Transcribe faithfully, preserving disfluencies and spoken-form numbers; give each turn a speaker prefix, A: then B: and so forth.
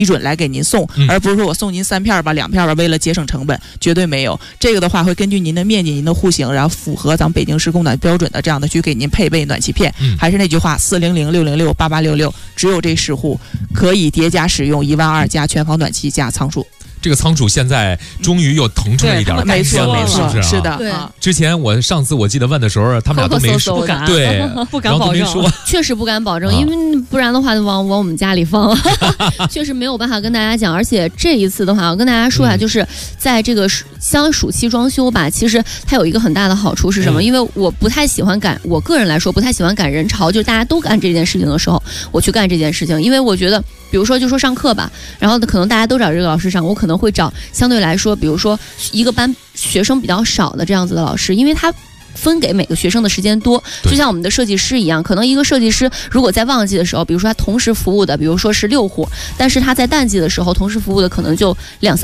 A: 批准来给您送，
B: 嗯、
A: 而不是说我送您三片吧、两片吧，为了节省成本，绝对没有。这个的话会根据您的面积、您的户型，然后符合咱们北京市供暖标准的这样的去给您配备暖气片。
B: 嗯、
A: 还是那句话，四零零六零六八八六六，只有这十户可以叠加使用一万二加全房暖气加仓储。
B: 这个仓储现在终于又腾出来一点概念了，是不是啊？
A: 是的，
C: 对。
B: 之前我上次我记得问的时候，他们俩都没说，
C: 不敢，
B: 对，
C: 不敢保证，确实不敢保证，因为不然的话就往往我们家里放，确实没有办法跟大家讲。而且这一次的话，我跟大家说一下，就是在这个像暑期装修吧，其实它有一个很大的好处是什么？嗯、因为我不太喜欢赶，我个人来说不太喜欢赶人潮，就是大家都干这件事情的时候，我去干这件事情，因为我觉得，比如说就说上课吧，然后可能大家都找这个老师上，我可能会找相对来说，比如说一个班学生比较少的这样子的老师，因为他分给每个学生的时间多，就像我们的设计师一样，可能一个设计师如果在旺季的时候，比如说他同时服务的，比如说是六户，但是他在淡季的时候同时服务的可能就两三